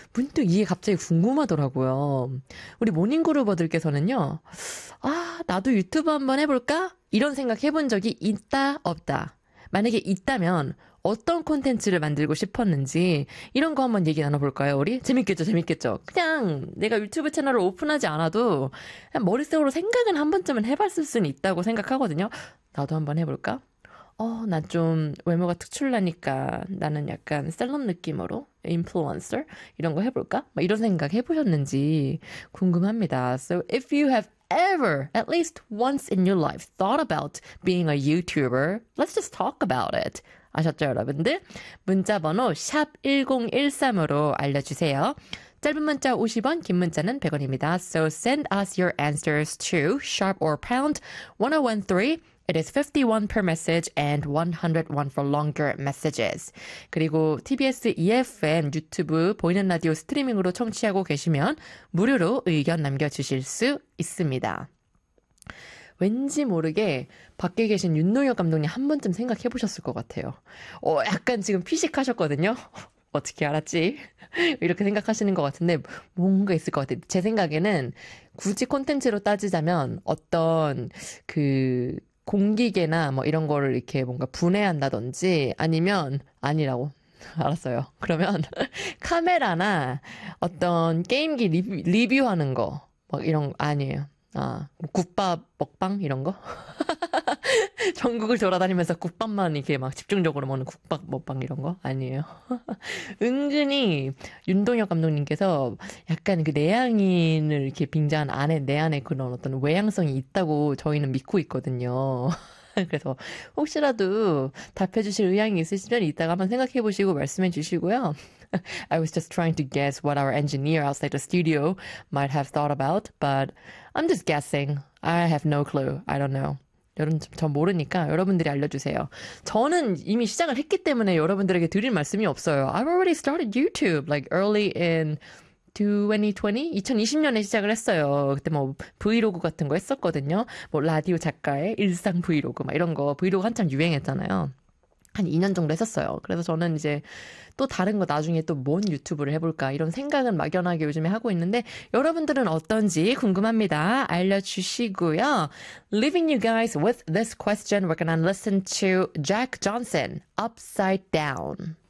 문득 이게 갑자기 궁금하더라고요. 우리 모닝그루버들께서는요, 아, 나도 유튜브 한번 해볼까? 이런 생각 해본 적이 있다, 없다. 만약에 있다면 어떤 콘텐츠를 만들고 싶었는지 이런 거 한번 얘기 나눠볼까요, 우리? 재밌겠죠, 재밌겠죠? 그냥 내가 유튜브 채널을 오픈하지 않아도 그냥 머릿속으로 생각은 한 번쯤은 해봤을 수는 있다고 생각하거든요. 나도 한번 해볼까? 나 좀 외모가 특출나니까 나는 약간 셀럽 느낌으로 인플루언서 이런 거 해볼까? 막 이런 생각 해보셨는지 궁금합니다. So if you have ever, at least once in your life, thought about being a YouTuber, let's just talk about it. 아셨죠, 여러분들? 문자 번호 샵 1013으로 알려주세요. 짧은 문자 50원, 긴 문자는 100원입니다. So send us your answers to sharp or pound 1013. It is 51 per message and 101 for longer messages. 그리고 TBS EFM 유튜브 보이는 라디오 스트리밍으로 청취하고 계시면 무료로 의견 남겨주실 수 있습니다. 왠지 모르게 밖에 계신 윤노혁 감독님 한 번쯤 생각해 보셨을 것 같아요. 약간 지금 피식하셨거든요. 어떻게 알았지? 이렇게 생각하시는 것 같은데 뭔가 있을 것 같아요. 제 생각에는 굳이 콘텐츠로 따지자면 어떤 그 공기계나 뭐 이런 거를 이렇게 뭔가 분해한다든지 아니면 아니라고. 알았어요. 그러면 카메라나 어떤 게임기 리뷰하는 거 막 이런 거 아니에요. 뭐 국밥 먹방 이런 거? 전국을 돌아다니면서 국밥만 이렇게 막 집중적으로 먹는 국밥 먹방 이런 거? 아니에요. 은근히 윤동혁 감독님께서 약간 그 내향인을 이렇게 빙자한 내 안에 그런 어떤 외향성이 있다고 저희는 믿고 있거든요. 그래서 혹시라도 답해주실 의향이 있으시면 이따가 한번 생각해 보시고 말씀해 주시고요. I was just trying to guess what our engineer outside the studio might have thought about, but I'm just guessing. I have no clue. I don't know. 여러분, 전 모르니까 여러분들이 알려주세요. 저는 이미 시작을 했기 때문에 여러분들에게 드릴 말씀이 없어요. I've already started YouTube like early in 2020년에 시작을 했어요. 그때 뭐 브이로그 같은 거 했었거든요. 뭐 라디오 작가의 일상 브이로그 막 이런 거 브이로그 한참 유행했잖아요. 한 2년 정도 했었어요. 그래서 저는 이제 또 다른 거 나중에 또 뭔 유튜브를 해볼까 이런 생각은 막연하게 요즘에 하고 있는데 여러분들은 어떤지 궁금합니다. 알려주시고요. Leaving you guys with this question, we're gonna listen to Jack Johnson, Upside Down.